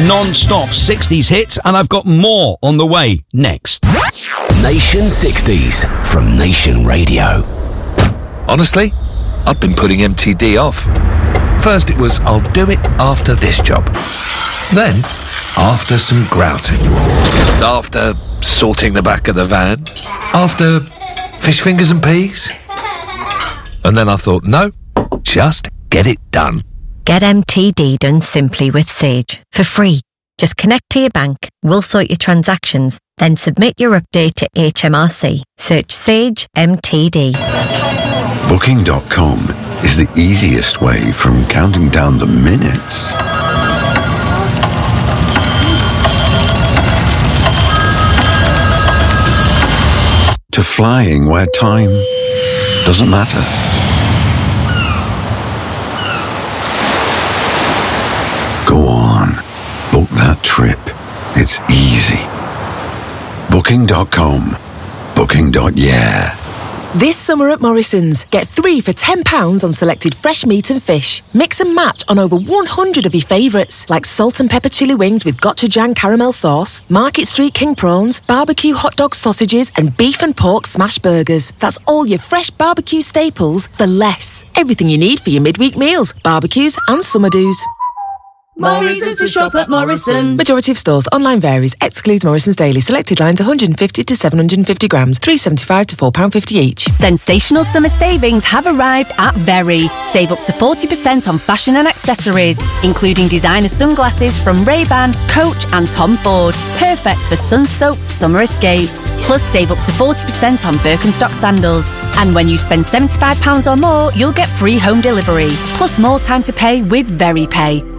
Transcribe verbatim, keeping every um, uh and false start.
non-stop sixties hits, and I've got more on the way next. Nation sixties from Nation Radio. Honestly, I've been putting M T D off. First it was, I'll do it after this job. Then, after some grouting. After sorting the back of the van. After fish fingers and peas. And then I thought, no, just get it done. Get M T D done simply with Sage, for free. Just connect to your bank, we'll sort your transactions, then submit your update to H M R C. Search Sage M T D. Booking dot com is the easiest way from counting down the minutes to flying where time doesn't matter. Go on, book that trip. It's easy. Booking dot com. Booking. Yeah. This summer at Morrison's, get three for ten pounds on selected fresh meat and fish. Mix and match on over one hundred of your favourites, like salt and pepper chili wings with gochujang caramel sauce, Market Street King prawns, barbecue hot dog sausages, and beef and pork smash burgers. That's all your fresh barbecue staples for less. Everything you need for your midweek meals, barbecues and summer do's. Morrison's to shop at Morrison's. Majority of stores. Online varies. Excludes Morrison's Daily. Selected lines one hundred fifty to seven hundred fifty grams. three pounds seventy-five to four pounds fifty each. Sensational summer savings have arrived at Very. Save up to forty percent on fashion and accessories, including designer sunglasses from Ray-Ban, Coach and Tom Ford. Perfect for sun-soaked summer escapes. Plus save up to forty percent on Birkenstock sandals. And when you spend seventy-five pounds or more, you'll get free home delivery. Plus more time to pay with Very Pay.